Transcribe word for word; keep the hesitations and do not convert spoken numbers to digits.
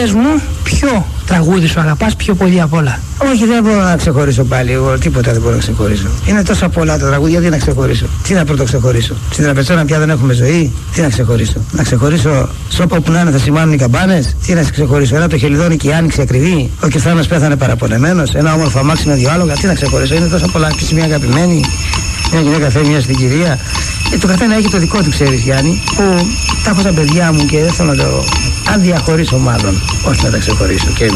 πες μου, ποιο τραγούδι σου αγαπάς πιο πολύ απ' όλα? Όχι, δεν μπορώ να ξεχωρίσω πάλι. Εγώ τίποτα δεν μπορώ να ξεχωρίσω. Είναι τόσα πολλά τα τραγούδια, τι να ξεχωρίσω. Τι να πρώτο ξεχωρίσω. Στην τραπεζόνα πια δεν έχουμε ζωή. Τι να ξεχωρίσω. Να ξεχωρίσω σώπα που να είναι θα σημάνουν οι καμπάνες. Τι να ξεχωρίσω. Ένα το χελιδόνι και η άνοιξη ακριβή. Ο Κεφθάνος πέθανε παραπονεμένος. Ένα όμορφο αμάξι με δύο άλογα. Τι να ξεχωρίσω. Είναι τόσα πολλά. Και μια αγαπημένη. Μια γυναίκα θέλει μια στην κυρία. Ε, το καθένα έχει το δικό του, ξέρεις Γιάννη, που τα έχω στα παιδιά μου και δεν θέλω να το. Αν διαχωρίσω, μάλλον, όχι να τα ξεχωρίσω. Και